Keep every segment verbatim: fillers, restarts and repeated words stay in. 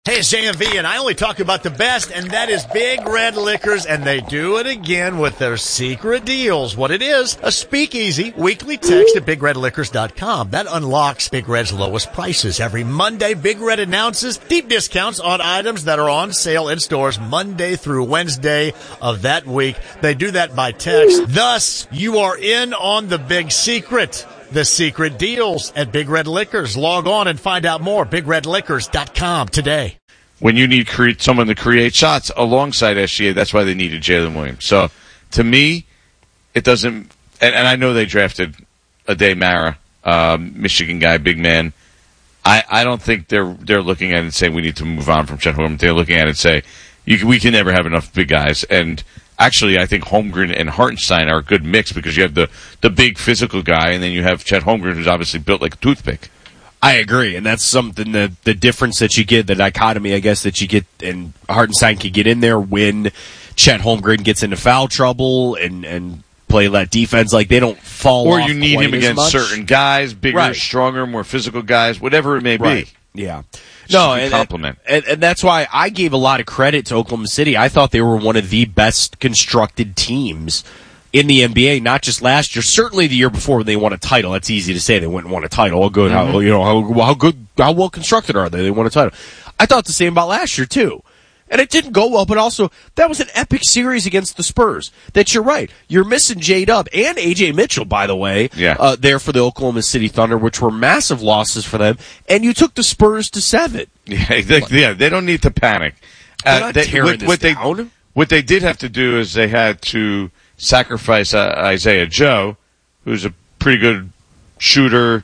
Hey, it's J M V, and I only talk about the best, and that is Big Red Liquors, and they do it again with their secret deals. What it is, a speakeasy weekly text at big red liquors dot com. That unlocks Big Red's lowest prices. Every Monday, Big Red announces deep discounts on items that are on sale in stores Monday through Wednesday of that week. They do that by text. Thus, you are in on the big secret. The secret deals at Big Red Liquors. Log on and find out more. big red liquors dot com today. When you need create someone to create shots alongside S G A, that's why they needed Jalen Williams. So, to me, it doesn't – and I know they drafted Ade Mara, um, Michigan guy, big man. I, I don't think they're they're looking at it and saying we need to move on from Chet Holmgren. They're looking at it and say you can, we can never have enough big guys. And – actually, I think Holmgren and Hartenstein are a good mix because you have the, the big physical guy, and then you have Chet Holmgren, who's obviously built like a toothpick. I agree, and that's something that the difference that you get, the dichotomy, I guess, that you get, and Hartenstein can get in there when Chet Holmgren gets into foul trouble and, and play that defense. Like, they don't fall or off you need him against much. certain guys, bigger, right. stronger, more physical guys, whatever it may right. be. Yeah. No, and, compliment. And, and that's why I gave a lot of credit to Oklahoma City. I thought they were one of the best constructed teams in the N B A, not just last year, certainly the year before when they won a title. That's easy to say. They went and won a title. How good, mm-hmm. how, you know, how, how good, how well constructed are they? They won a title. I thought the same about last year, too. And it didn't go well, but also that was an epic series against the Spurs. That you're right. You're missing J-Dub and A J Mitchell, by the way, yeah. uh, there for the Oklahoma City Thunder, which were massive losses for them. And you took the Spurs to seven. Yeah, they, yeah, they don't need to panic. They're not they, tearing what, this what down. They, what they did have to do is they had to sacrifice uh, Isaiah Joe, who's a pretty good shooter,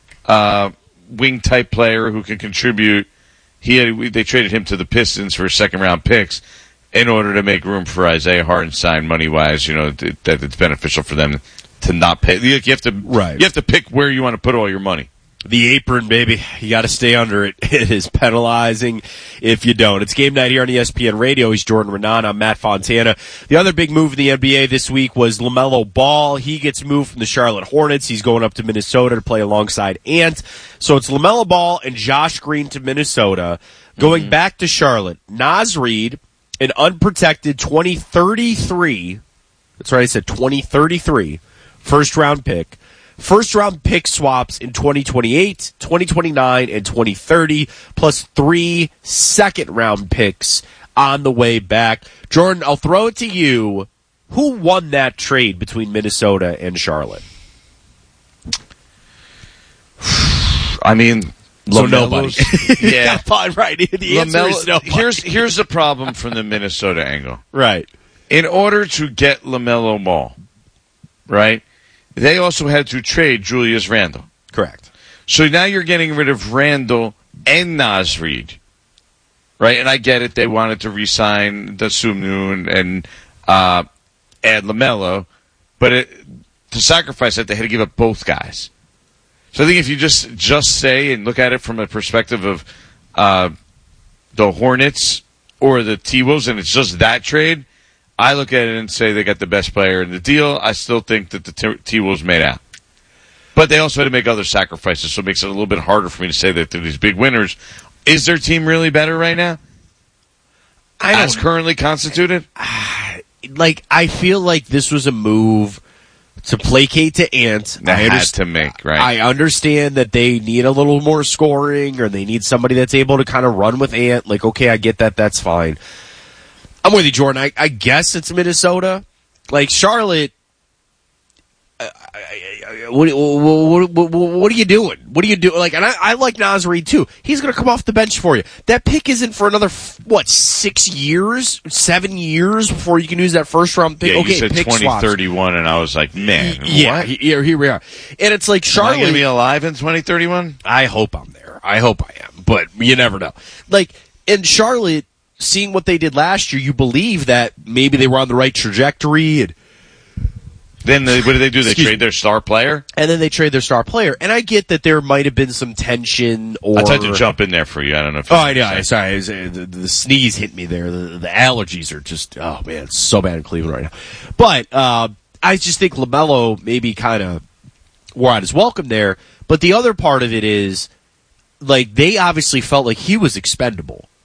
uh, wing-type player who can contribute. He had, they traded him to the Pistons for second round picks in order to make room for Isaiah Hartenstein money wise. You know that, that it's beneficial for them to not pay. You have to right. You have to pick where you want to put all your money. The apron, baby. You got to stay under it. It is penalizing if you don't. It's game night here on E S P N Radio. He's Jordan Renan. I'm Matt Fontana. The other big move in the N B A this week was LaMelo Ball. He gets moved from the Charlotte Hornets. He's going up to Minnesota to play alongside Ant. So it's LaMelo Ball and Josh Green to Minnesota. Going mm-hmm. back to Charlotte, Naz Reid, an unprotected twenty thirty-three. That's right, I said twenty thirty-three first round pick. First round pick swaps in twenty twenty-eight, twenty twenty-nine, and twenty thirty, plus three second round picks on the way back. Jordan, I'll throw it to you. Who won that trade between Minnesota and Charlotte? I mean, so nobody. Yeah, fine, right. The answer LaMelo, is nobody. Here's here's the problem from the Minnesota angle. Right. In order to get LaMelo Ball, right? They also had to trade Julius Randle. Correct. So now you're getting rid of Randle and Naz Reid, right? And I get it. They wanted to re-sign the Sumnu and, and uh, add LaMelo, but it, to sacrifice that, they had to give up both guys. So I think if you just just say and look at it from a perspective of uh, the Hornets or the T-Wolves, and it's just that trade, I look at it and say they got the best player in the deal. I still think that the T- T-Wolves made out. But they also had to make other sacrifices, so it makes it a little bit harder for me to say that they're these big winners. Is their team really better right now? I don't, As currently constituted? Like, I feel like this was a move to placate to Ant. That I had underst- to make, right? I understand that they need a little more scoring, or they need somebody that's able to kind of run with Ant. Like, okay, I get that. That's fine. I'm with you, Jordan. I, I guess it's Minnesota. Like, Charlotte, I, I, I, what, what, what, what are you doing? What are you doing? Like, and I, I like Naz Reid, too. He's going to come off the bench for you. That pick isn't for another, what, six years? Seven years before you can use that first-round pick? Yeah, okay, you said pick twenty thirty-one, and I was like, man, yeah, what? Here, here we are. And it's like Charlotte. Am I going to be alive in twenty thirty-one? I hope I'm there. I hope I am. But you never know. Like, in Charlotte, seeing what they did last year, you believe that maybe they were on the right trajectory. And then they, what did they do? They Excuse trade their star player? And then they trade their star player. And I get that there might have been some tension or... I tried to jump in there for you. I don't know if Oh, I know. I'm sorry. It was, uh, the, the sneeze hit me there. The, the allergies are just... Oh, man. It's so bad in Cleveland right now. But uh, I just think LaMelo maybe kind of wore out his welcome there. But the other part of it is, like, they obviously felt like he was expendable.